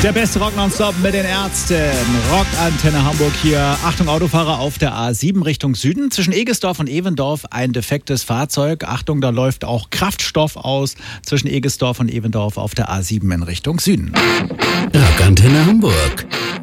Der beste Rock nonstop mit den Ärzten. Rockantenne Hamburg hier. Achtung, Autofahrer auf der A7 Richtung Süden. Zwischen Egesdorf und Evendorf ein defektes Fahrzeug. Achtung, da läuft auch Kraftstoff aus. Zwischen Egesdorf und Evendorf auf der A7 in Richtung Süden. Rockantenne Hamburg.